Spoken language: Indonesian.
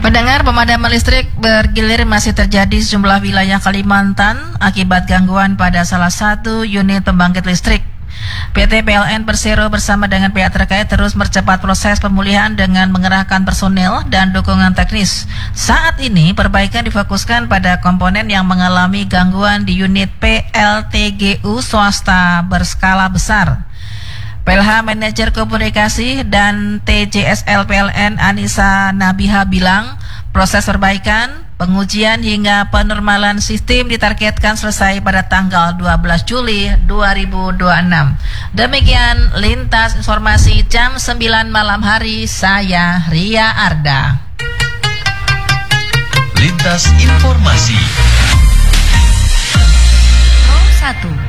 Pendengar, pemadaman listrik bergilir masih terjadi di sejumlah wilayah Kalimantan akibat gangguan pada salah satu unit pembangkit listrik. PT PLN Persero bersama dengan pihak terkait terus mempercepat proses pemulihan dengan mengerahkan personil dan dukungan teknis. Saat ini perbaikan difokuskan pada komponen yang mengalami gangguan di unit PLTGU swasta berskala besar. PLH Manajer Komunikasi dan TJSL PLN Anissa Nabiha bilang, proses perbaikan, pengujian hingga penormalan sistem ditargetkan selesai pada tanggal 12 Juli 2026. Demikian lintas informasi jam 9 malam hari, saya Ria Arda. Lintas informasi. 01